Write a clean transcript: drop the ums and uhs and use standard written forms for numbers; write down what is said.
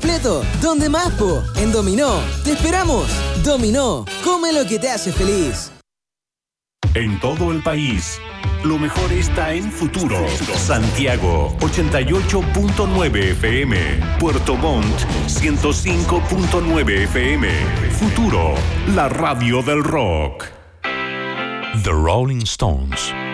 completo. ¿Dónde más, po? En Dominó. ¡Te esperamos! Dominó. Come lo que te hace feliz. En todo el país, lo mejor está en Futuro. Santiago, 88.9 FM. Puerto Montt, 105.9 FM. Futuro, la radio del rock. The Rolling Stones